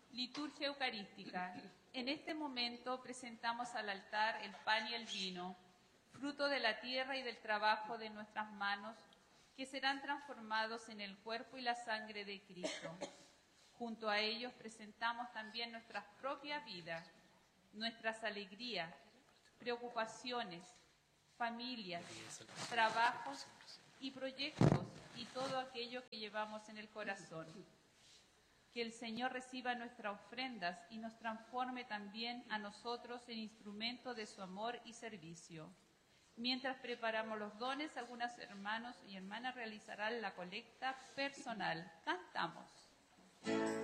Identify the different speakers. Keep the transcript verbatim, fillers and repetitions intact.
Speaker 1: Liturgia Eucarística. En este momento presentamos al altar el pan y el vino, fruto de la tierra y del trabajo de nuestras manos, que serán transformados en el cuerpo y la sangre de Cristo. Junto a ellos presentamos también nuestras propias vidas, nuestras alegrías, preocupaciones, familias, trabajos y proyectos y todo aquello que llevamos en el corazón. Que el Señor reciba nuestras ofrendas y nos transforme también a nosotros en instrumento de su amor y servicio. Mientras preparamos los dones, algunos hermanos y hermanas realizarán la colecta personal. Cantamos.